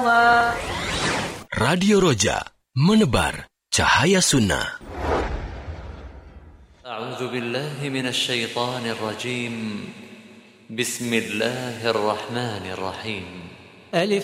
Radio Roja, menebar cahaya sunnah. A'udzu billahi minasy syaithanir rajim. Bismillahirrahmanirrahim. ألف